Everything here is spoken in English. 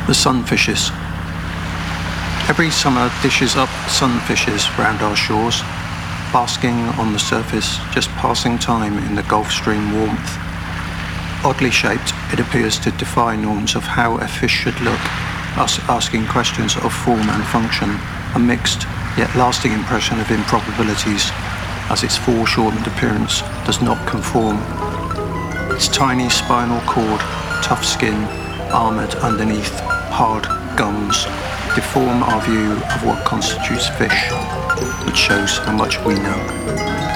The sunfishes. Every summer dishes up sunfishes round our shores, basking on the surface, just passing time in the Gulf Stream warmth. Oddly shaped, it appears to defy norms of how a fish should look, us asking questions of form and function, a mixed yet lasting impression of improbabilities, as its foreshortened appearance does not conform. Its tiny spinal cord, tough skin, armoured underneath hard gums, deform our view of what constitutes fish, which shows how much we know.